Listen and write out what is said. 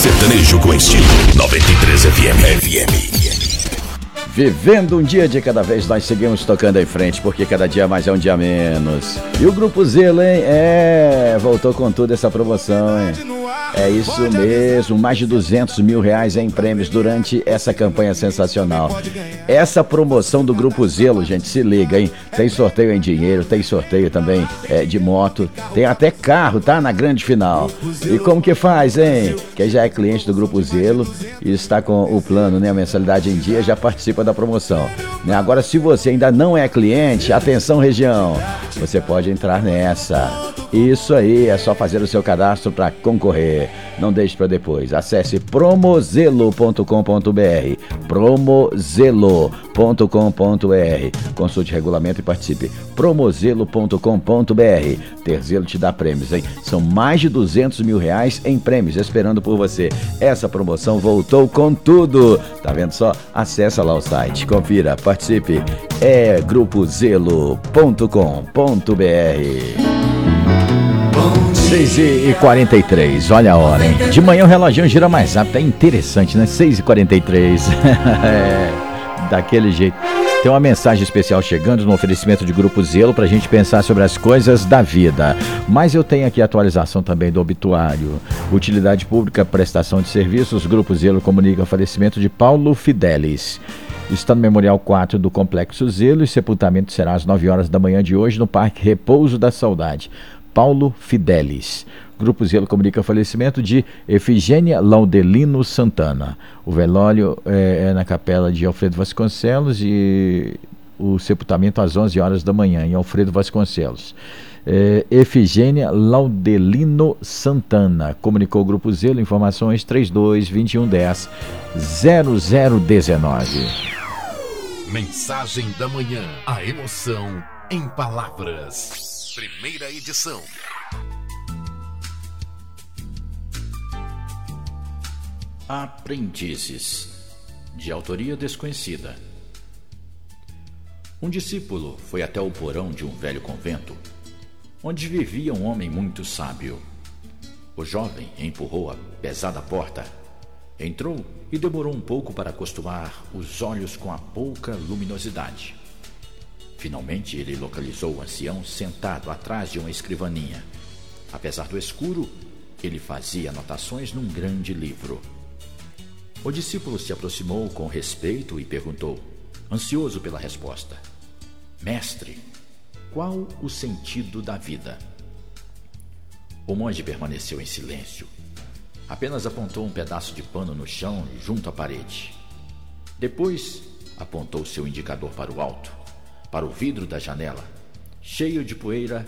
Sertanejo com estilo 93 FM. Vivendo um dia de cada vez, nós seguimos tocando em frente, porque cada dia mais é um dia menos. E o Grupo Zelo, hein? Voltou com tudo essa promoção, hein? É isso mesmo, mais de R$200 mil em prêmios durante essa campanha sensacional. Essa promoção do Grupo Zelo, gente, se liga, hein? Tem sorteio em dinheiro, tem sorteio também de moto, tem até carro, tá? Na grande final. E como que faz, hein? Quem já é cliente do Grupo Zelo e está com o plano, né? A mensalidade em dia, já participa da promoção, né? Agora, se você ainda não é cliente, atenção região, você pode entrar nessa. Isso aí, é só fazer o seu cadastro para concorrer. Não deixe para depois. Acesse promozelo.com.br, promozelo.com.br. Consulte regulamento e participe. promozelo.com.br. Ter Zelo te dá prêmios, hein? São mais de R$200 mil em prêmios esperando por você. Essa promoção voltou com tudo. Tá vendo só? Acessa lá o site, confira, participe. É grupozelo.com.br. 6h43, olha a hora, hein? De manhã o reloginho gira mais rápido, é interessante, né? 6h43. Daquele jeito. Tem uma mensagem especial chegando no oferecimento de Grupo Zelo pra gente pensar sobre as coisas da vida. Mas eu tenho aqui a atualização também do obituário. Utilidade pública, prestação de serviços, Grupo Zelo comunica o falecimento de Paulo Fidelis. Está no Memorial 4 do Complexo Zelo e sepultamento será às 9 horas da manhã de hoje no Parque Repouso da Saudade. Paulo Fidelis. Grupo Zelo comunica o falecimento de Efigênia Laudelino Santana. O velório é na capela de Alfredo Vasconcelos e o sepultamento às 11 horas da manhã em Alfredo Vasconcelos. Efigênia Laudelino Santana. Comunicou o Grupo Zelo. Informações 32-2110-0019. Mensagem da manhã. A emoção em palavras. Primeira edição. Aprendizes, de autoria desconhecida. Um discípulo foi até o porão de um velho convento, onde vivia um homem muito sábio. O jovem empurrou a pesada porta, entrou e demorou um pouco para acostumar os olhos com a pouca luminosidade. Finalmente ele localizou o ancião sentado atrás de uma escrivaninha. Apesar do escuro, ele fazia anotações num grande livro. O discípulo se aproximou com respeito e perguntou, ansioso pela resposta: Mestre, qual o sentido da vida? O monge permaneceu em silêncio. Apenas apontou um pedaço de pano no chão junto à parede. Depois, apontou seu indicador para o alto, para o vidro da janela, cheio de poeira